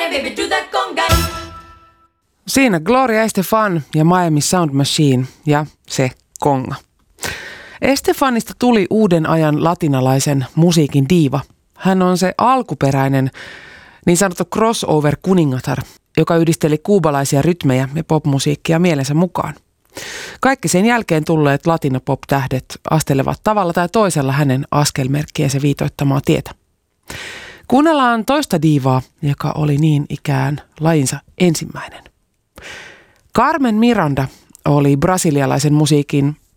baby, do that conga. Siinä Gloria Estefan ja Miami Sound Machine ja se konga. Estefanista tuli uuden ajan latinalaisen musiikin diiva. Hän on se alkuperäinen niin sanottu crossover-kuningatar, joka yhdisteli kuubalaisia rytmejä ja popmusiikkia mielensä mukaan. Kaikki sen jälkeen tulleet latinopop-tähdet astelevat tavalla tai toisella hänen askelmerkkiensä viitoittamaa tietä. Kuunnellaan toista diivaa, joka oli niin ikään lajinsa ensimmäinen. Carmen Miranda oli brasilialaisen musiikin